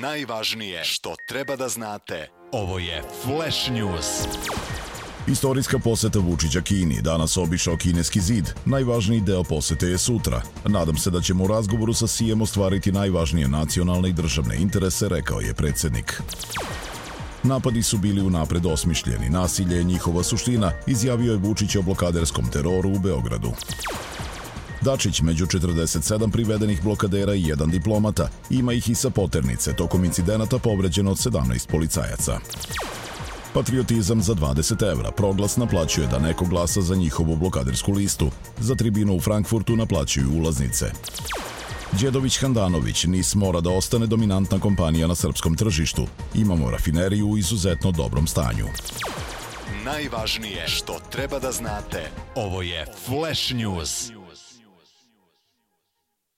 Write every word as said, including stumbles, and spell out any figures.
Najvažnije što treba da znate. Ovo je Flash News. Istorijska poseta Vučića Kini, danas obišao kineski zid. Najvažniji deo posete je sutra. Nadam se da ćemo u razgovoru sa Sijem ostvariti najvažnije nacionalne i državne interese, rekao je predsednik. Napadi su bili unapred osmišljeni, nasilje je njihova suština, izjavio je Vučić o blokaderskom teroru u Beogradu. Dačić među četrdeset sedam privedenih blokadera i jedan diplomata, ima ih i sa poternice, tokom incidenata povređeno od sedamnaest policajaca. Patriotizam za dvadeset evra, Proglas naplaćuje da neko glasa za njihovu blokadersku listu, za tribinu u Frankfurtu naplaćuju ulaznice. Đedović Handanović, N I S mora da ostane dominantna kompanija na srpskom tržištu, imamo rafineriju u izuzetno dobrom stanju. Najvažnije što treba da znate. Ovo je Flash News.